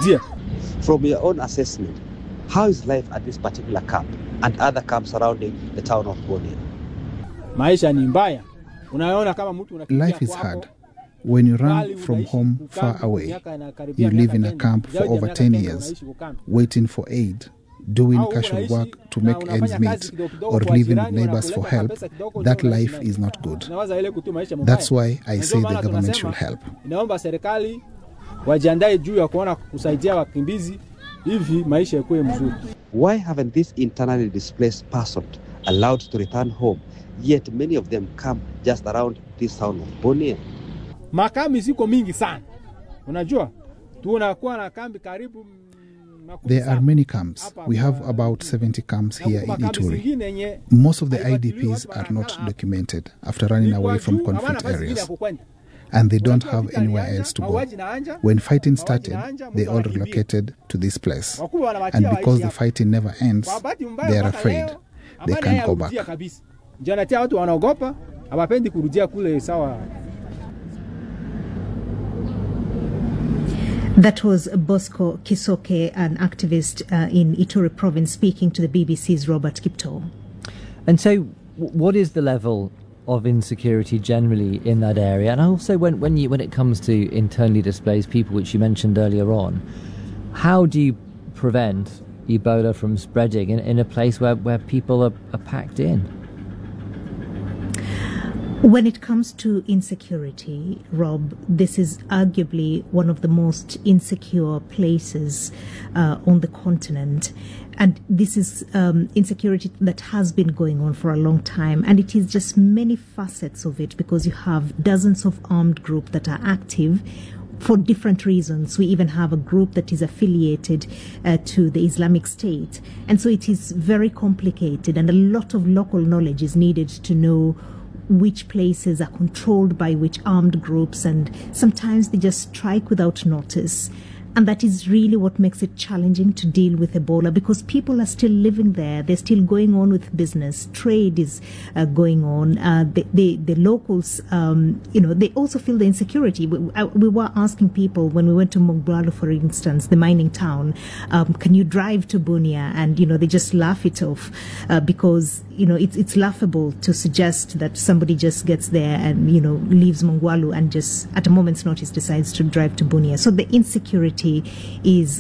From your own assessment, how is life at this particular camp and other camps surrounding the town of Bunia? Life is hard. When you run from home far away, you live in a camp for over 10 years, waiting for aid, doing casual work to make ends meet, or living with neighbors for help. That life is not good. That's why I say the government should help. Why haven't these internally displaced persons allowed to return home, yet many of them come just around this town of Bunia? There are many camps. We have about 70 camps here in Ituri. Most of the IDPs are not documented after running away from conflict areas, and they don't have anywhere else to go. When fighting started, they all relocated to this place, and because the fighting never ends, they are afraid. They can't go back. That was Bosco Kisoke, an activist in Ituri province, speaking to the BBC's Robert Kipto. And so, what is the level of insecurity generally in that area? And also, when it comes to internally displaced people, which you mentioned earlier on, how do you prevent Ebola from spreading in a place where people are packed in? When it comes to insecurity, Rob, this is arguably one of the most insecure places on the continent. And this is insecurity that has been going on for a long time. And it is just many facets of it, because you have dozens of armed groups that are active for different reasons. We even have a group that is affiliated to the Islamic State. And so it is very complicated, and a lot of local knowledge is needed to know which places are controlled by which armed groups, and sometimes they just strike without notice. And that is really what makes it challenging to deal with Ebola, because people are still living there. They're still going on with business. Trade is going on. The locals, they also feel the insecurity. We were asking people when we went to Mongbralo, for instance, the mining town, can you drive to Bunia? And, they just laugh it off because, it's laughable to suggest that somebody just gets there and, leaves Mongwalu and just at a moment's notice decides to drive to Bunia. So the insecurity is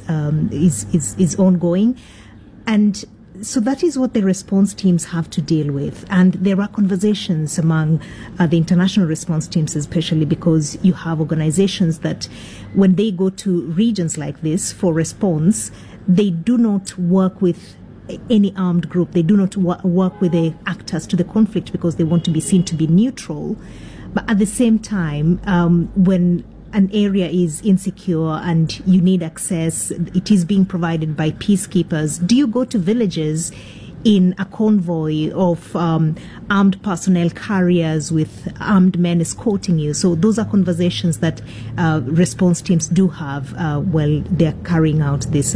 ongoing, and so that is what the response teams have to deal with. And there are conversations among the international response teams, especially because you have organizations that when they go to regions like this for response, they do not work with any armed group. They do not work with the actors to the conflict because they want to be seen to be neutral. But at the same time, when an area is insecure and you need access, it is being provided by peacekeepers. Do you go to villages in a convoy of armed personnel carriers with armed men escorting you? So those are conversations that response teams do have while they're carrying out this,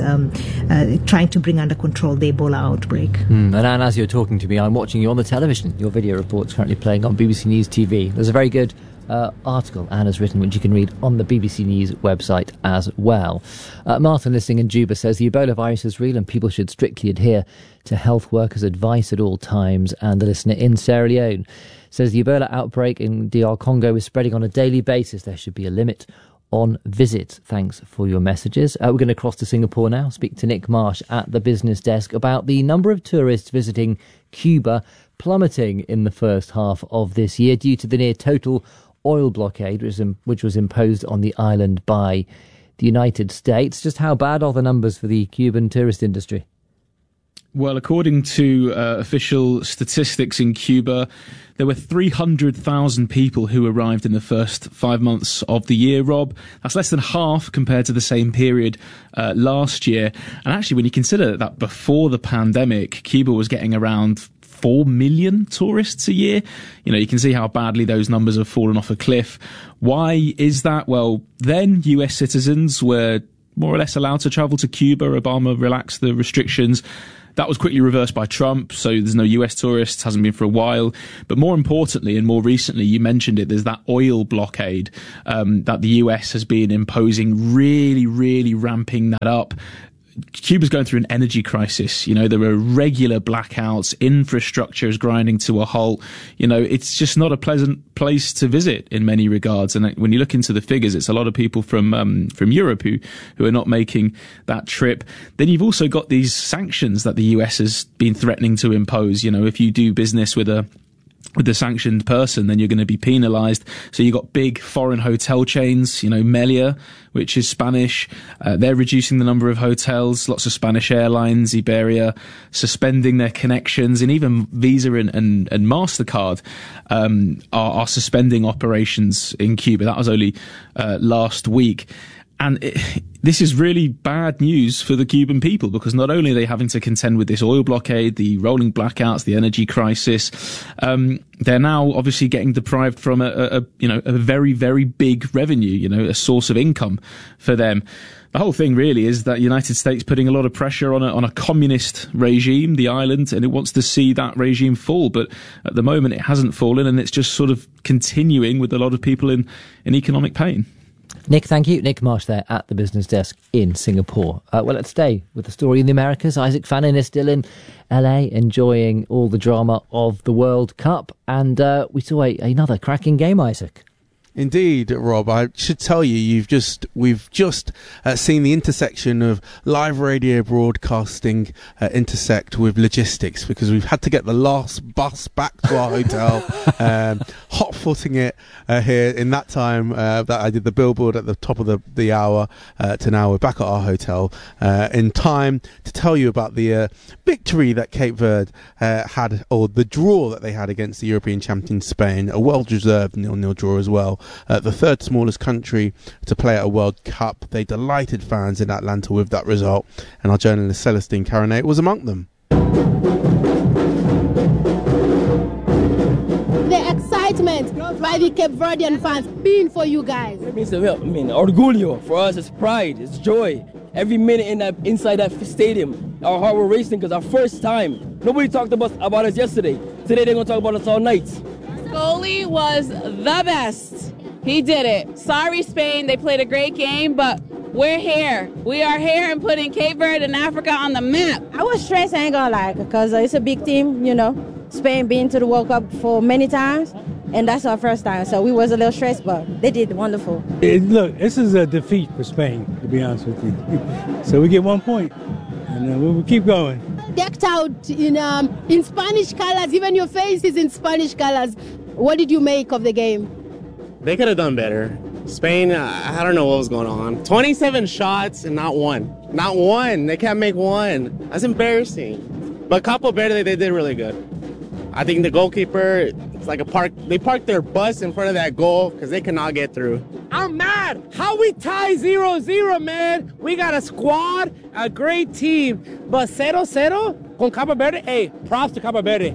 trying to bring under control the Ebola outbreak. And Anne, as you're talking to me, I'm watching you on the television. Your video report's currently playing on BBC News TV. There's a very good article Anne has written, which you can read on the BBC News website as well. Martin, listening in Juba, says the Ebola virus is real and people should strictly adhere to health workers' advice at all times. And the listener in Sierra Leone says the Ebola outbreak in DR Congo is spreading on a daily basis. There should be a limit on visits. Thanks for your messages. We're going to cross to Singapore now, speak to Nick Marsh at the business desk about the number of tourists visiting Cuba plummeting in the first half of this year due to the near total oil blockade which was imposed on the island by the United States. Just how bad are the numbers for the Cuban tourist industry? Well, according to official statistics in Cuba, there were 300,000 people who arrived in the first 5 months of the year, Rob. That's less than half compared to the same period last year. And actually, when you consider that before the pandemic, Cuba was getting around 4 million tourists a year. You can see how badly those numbers have fallen off a cliff. Why is that? Well, then US citizens were more or less allowed to travel to Cuba. Obama relaxed the restrictions. That was quickly reversed by Trump, so there's no US tourists, hasn't been for a while. But more importantly, and more recently, you mentioned it, there's that oil blockade that the US has been imposing, really, really ramping that up. Cuba's going through an energy crisis. You know, there are regular blackouts, infrastructure is grinding to a halt. You know, it's just not a pleasant place to visit in many regards. And when you look into the figures, it's a lot of people from Europe who are not making that trip. Then you've also got these sanctions that the US has been threatening to impose. You know, if you do business with the sanctioned person, then you're going to be penalized. So you've got big foreign hotel chains, you know, Melia, which is Spanish. They're reducing the number of hotels. Lots of Spanish airlines, Iberia, suspending their connections, and even Visa and MasterCard are suspending operations in Cuba. That was only last week. And this is really bad news for the Cuban people, because not only are they having to contend with this oil blockade, the rolling blackouts, the energy crisis, they're now obviously getting deprived from a very, very big revenue, you know, a source of income for them. The whole thing really is that the United States putting a lot of pressure on a communist regime, the island, and it wants to see that regime fall. But at the moment, it hasn't fallen, and it's just sort of continuing with a lot of people in economic pain. Nick, thank you. Nick Marsh there at the business desk in Singapore. Well, let's stay with the story in the Americas. Isaac Fannin is still in LA enjoying all the drama of the World Cup. And we saw another cracking game, Isaac. Indeed, Rob. I should tell you, we've just seen the intersection of live radio broadcasting intersect with logistics, because we've had to get the last bus back to our hotel, hot-footing it here in that time that I did the billboard at the top of the hour to now we're back at our hotel in time to tell you about the victory that Cape Verde had, or the draw that they had against the European champion Spain, a well-deserved 0-0 draw as well. The third smallest country to play at a World Cup. They delighted fans in Atlanta with that result, and our journalist Celestine Caranet was among them. The excitement by the Cape Verdean fans being for you guys. It means orgullo. For us, it's pride, it's joy. Every minute inside that stadium, our heart was racing because our first time. Nobody talked about us yesterday. Today they're going to talk about us all night. Goalie was the best. He did it. Sorry, Spain. They played a great game, but we're here. We are here and putting Cape Verde and Africa on the map. I was stressed, I ain't gonna lie, because it's a big team, you know. Spain been to the World Cup for many times, and that's our first time. So we was a little stressed, but they did wonderful. Look, this is a defeat for Spain, to be honest with you. So we get 1 point, and we'll keep going. Decked out in Spanish colors, even your face is in Spanish colors. What did you make of the game? They could have done better. Spain, I don't know what was going on. 27 shots and not one. Not one. They can't make one. That's embarrassing. But Cape Verde, they did really good. I think the goalkeeper, it's like a park. They parked their bus in front of that goal because they cannot get through. I'm mad. How we tie 0-0, man? We got a squad, a great team. But 0-0 con Cape Verde, hey, props to Cape Verde.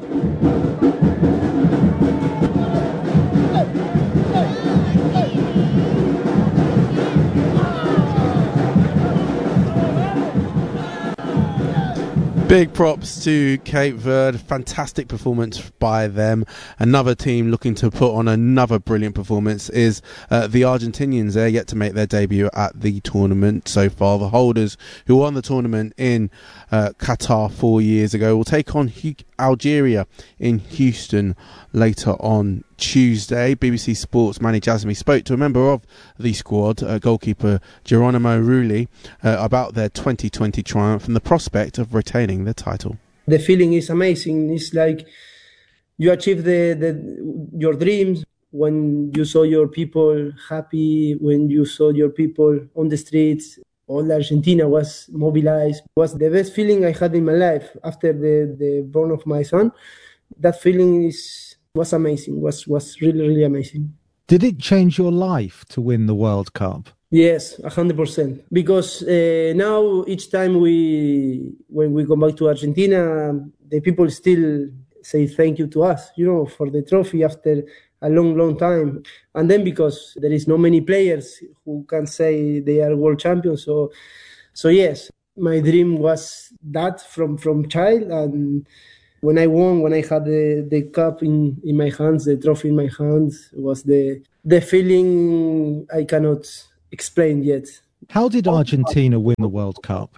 Big props to Cape Verde. Fantastic performance by them. Another team looking to put on another brilliant performance is the Argentinians. They're yet to make their debut at the tournament so far. The holders, who won the tournament in Qatar 4 years ago, will take on Algeria in Houston later on Tuesday. BBC Sports Manny Jasmi spoke to a member of the squad, goalkeeper Geronimo Rulli, about their 2020 triumph and the prospect of retaining the title. The feeling is amazing. It's like you achieve your dreams when you saw your people happy, when you saw your people on the streets. All Argentina was mobilized. It was the best feeling I had in my life after the born of my son. That feeling was amazing, was really, really amazing. Did it change your life to win the World Cup? Yes, 100%. Because now each time when we come back to Argentina, the people still say thank you to us, for the trophy after a long, long time. And then because there is no many players who can say they are world champions. So yes, My dream was that from child, and when I won, when I had the cup in my hands, the trophy in my hands, was the feeling I cannot explain yet. How did Argentina win the World Cup?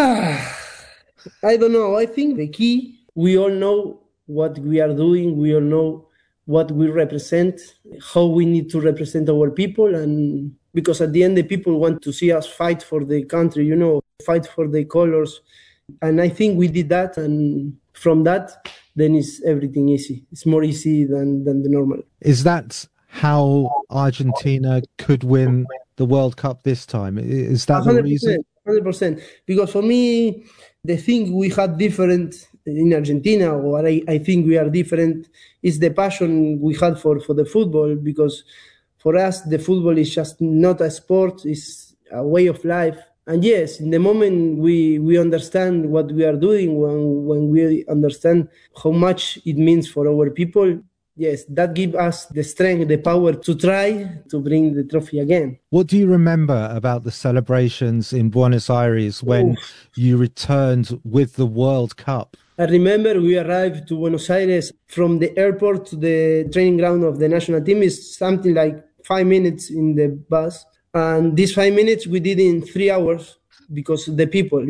I don't know. I think the key, we all know what we are doing. We all know what we represent, how we need to represent our people. And because at the end, the people want to see us fight for the country, fight for the colors. And I think we did that. And from that, then it's everything easy. It's more easy than the normal. Is that how Argentina could win the World Cup this time? Is that 100%, the reason? 100%. Because for me, the thing we had different in Argentina, or I think we are different, is the passion we had for the football. Because for us, the football is just not a sport, it's a way of life. And yes, in the moment we understand what we are doing, when we understand how much it means for our people, yes, that gives us the strength, the power to try to bring the trophy again. What do you remember about the celebrations in Buenos Aires when you returned with the World Cup? I remember we arrived to Buenos Aires from the airport to the training ground of the national team. Is something like 5 minutes in the bus. And these 5 minutes we did in 3 hours because the people,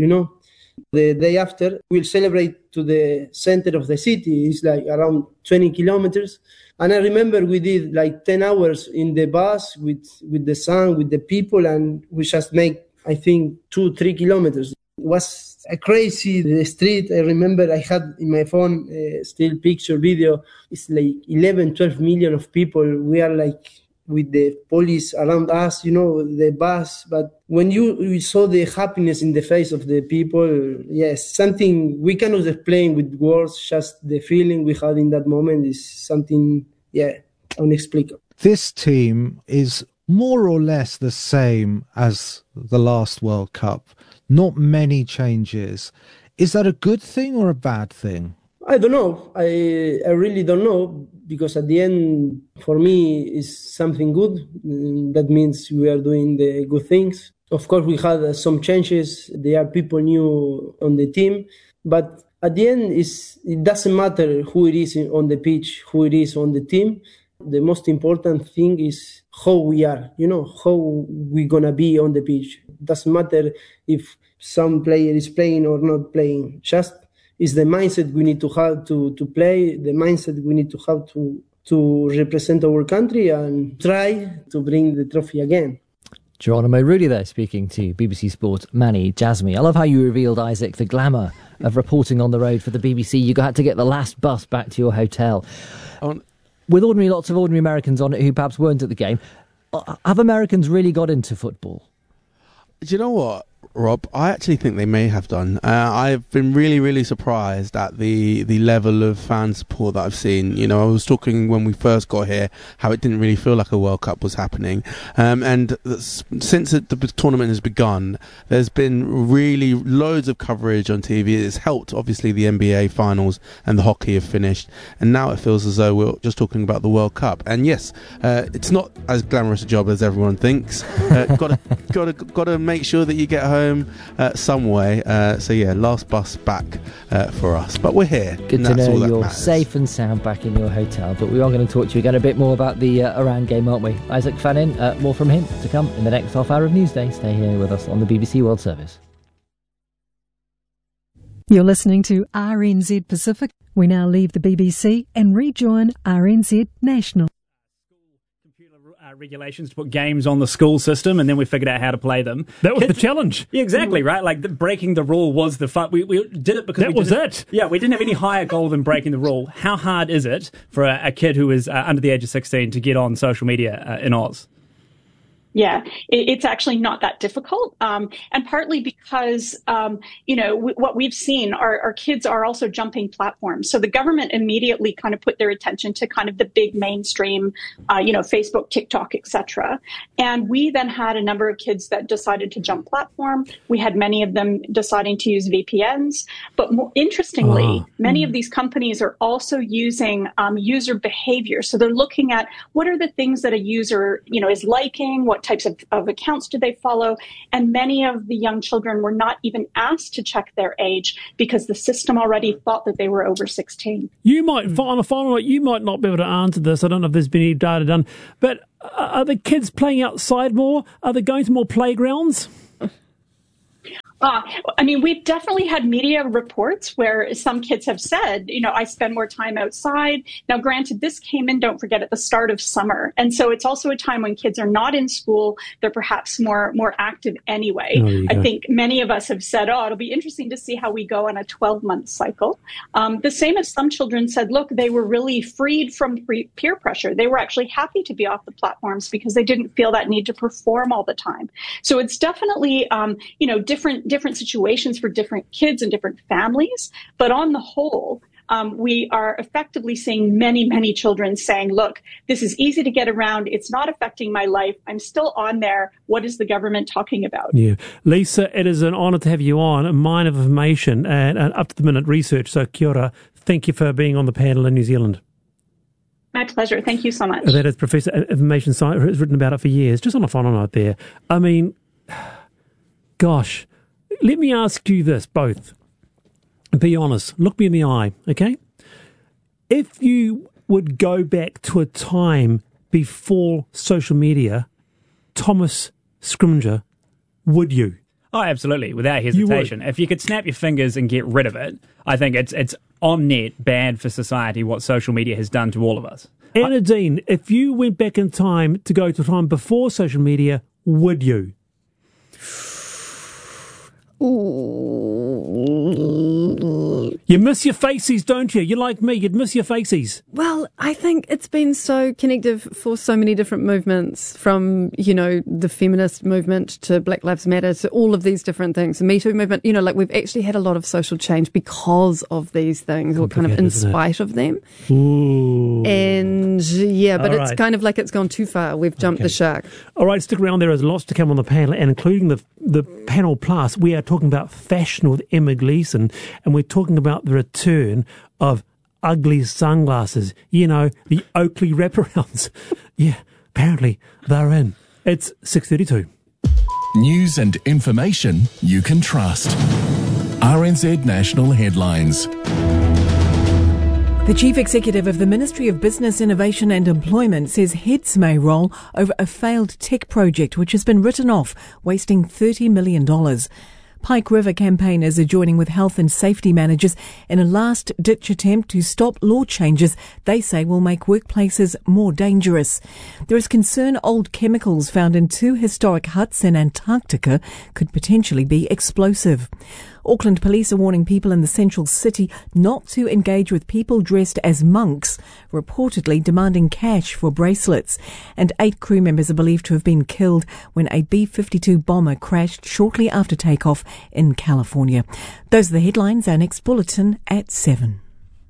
The day after, we'll celebrate to the center of the city. It's like around 20 kilometers. And I remember we did like 10 hours in the bus with the sun, with the people, and we just make, I think, 2-3 kilometers. It was a crazy, the street. I remember I had in my phone still picture, video. It's like 11-12 million of people. We are like with the police around us, the bus. But when you saw the happiness in the face of the people, yes, something we cannot explain with words, just the feeling we had in that moment is something, unexplicable. This team is more or less the same as the last World Cup. Not many changes. Is that a good thing or a bad thing? I don't know. I really don't know, because at the end, for me, it's something good. That means we are doing the good things. Of course, we had some changes. There are people new on the team. But at the end, it doesn't matter who it is on the pitch, who it is on the team. The most important thing is how we are, how we're going to be on the pitch. It doesn't matter if some player is playing or not playing. Just is the mindset we need to have to play, the mindset we need to have to represent our country and try to bring the trophy again. Geronimo Rulli there, speaking to BBC Sport Manny Jasmi. I love how you revealed, Isaac, the glamour of reporting on the road for the BBC. You had to get the last bus back to your hotel. With lots of ordinary Americans on it who perhaps weren't at the game. Have Americans really got into football? Do you know what, Rob? I actually think they may have done. I've been really, really surprised at the level of fan support that I've seen. I was talking when we first got here how it didn't really feel like a World Cup was happening. And since the tournament has begun, there's been really loads of coverage on TV. It's helped, obviously, the NBA finals and the hockey have finished. And now it feels as though we're just talking about the World Cup. And yes, it's not as glamorous a job as everyone thinks. Got to make sure that you get home some way. Last bus back for us, but we're here. Good to know you're safe and sound back in your hotel. But we are going to talk to you again a bit more about the Iran game, aren't we? Isaac Fannin, more from him to come in the next half hour of Newsday. Stay here with us on the BBC World Service. You're listening to RNZ Pacific. We now leave the BBC and rejoin RNZ National. Regulations to put games on the school system, and then we figured out how to play them. That was the challenge. Yeah, exactly, right? Like breaking the rule was the fun. We did it because that was it. Yeah, we didn't have any higher goal than breaking the rule. How hard is it for a kid who is under the age of 16 to get on social media in Oz? Yeah, it's actually not that difficult. And partly because, what we've seen, our kids are also jumping platforms. So the government immediately kind of put their attention to kind of the big mainstream, Facebook, TikTok, et cetera. And we then had a number of kids that decided to jump platform. We had many of them deciding to use VPNs. But more interestingly, many of these companies are also using user behavior. So they're looking at what are the things that a user, is liking, what types of accounts do they follow? And many of the young children were not even asked to check their age because the system already thought that they were over 16. You might, on a final note, you might not be able to answer this. I don't know if there's been any data done, but are the kids playing outside more? Are they going to more playgrounds? I mean, we've definitely had media reports where some kids have said, I spend more time outside. Now, granted, this came in, don't forget, at the start of summer. And so it's also a time when kids are not in school. They're perhaps more active anyway. I think many of us have said, it'll be interesting to see how we go on a 12-month cycle. The same as some children said, look, they were really freed from peer pressure. They were actually happy to be off the platforms because they didn't feel that need to perform all the time. So it's definitely, different situations for different kids and different families. But on the whole, we are effectively seeing many, many children saying, look, this is easy to get around. It's not affecting my life. I'm still on there. What is the government talking about? Yeah. Lisa, it is an honour to have you on. A mine of information and up-to-the-minute research. So kia ora. Thank you for being on the panel in New Zealand. My pleasure. Thank you so much. That is Professor Information Science, who's written about it for years. Just on a final note there. I mean, gosh, let me ask you this, both. Be honest. Look me in the eye, okay? If you would go back to a time before social media, Thomas Scrimgeour, would you? Oh, absolutely, without hesitation. If you could snap your fingers and get rid of it, I think it's on net bad for society what social media has done to all of us. Anna Dean, if you went back in time to go to a time before social media, would you? You miss your faces, don't you? You're like me, you'd miss your faces. Well, I think it's been so connective for so many different movements, from, the feminist movement to Black Lives Matter to all of these different things. The Me Too movement, we've actually had a lot of social change because of these things, or kind of in spite of them. Ooh. And but All it's right. kind of like it's gone too far. We've jumped the shark. All right, stick around. There is lots to come on the panel, and including the panel plus, we are talking about fashion with Emma Gleeson, and we're talking about the return of ugly sunglasses. The Oakley wraparounds. Yeah, apparently they're in. It's 6:32. News and information you can trust. RNZ National Headlines. The Chief Executive of the Ministry of Business, Innovation and Employment says heads may roll over a failed tech project which has been written off, wasting $30 million. Pike River campaigners are joining with health and safety managers in a last-ditch attempt to stop law changes they say will make workplaces more dangerous. There is concern old chemicals found in 2 historic huts in Antarctica could potentially be explosive. Auckland police are warning people in the central city not to engage with people dressed as monks, reportedly demanding cash for bracelets. And 8 crew members are believed to have been killed when a B-52 bomber crashed shortly after takeoff in California. Those are the headlines. Our next bulletin at 7.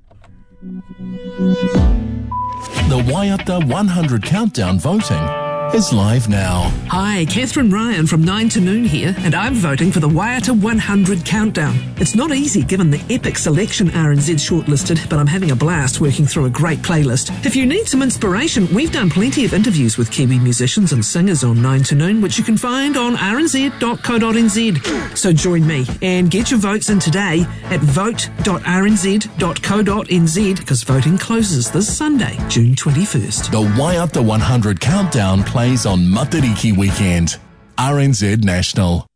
The Waiata 100 Countdown voting is live now. Hi, Catherine Ryan from 9 to Noon here, and I'm voting for the Waiata 100 Countdown. It's not easy given the epic selection RNZ shortlisted, but I'm having a blast working through a great playlist. If you need some inspiration, we've done plenty of interviews with Kiwi musicians and singers on 9 to Noon, which you can find on rnz.co.nz. So join me and get your votes in today at vote.rnz.co.nz, because voting closes this Sunday, June 21st. The Waiata 100 Countdown plays on Matariki weekend. RNZ National.